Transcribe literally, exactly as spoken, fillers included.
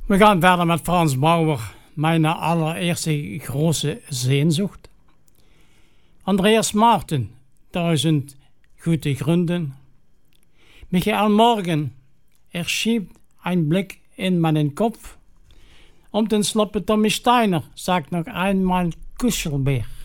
We gaan verder met Frans Bauer, mijn allereerste große Sehnsucht. Andreas Martin, Tausend gute Gründen. Michael Morgan, er schiebt ein Blick in meinen Kopf. Und den sloppe Tommy Steiner sagt noch einmal Kuschelbeer.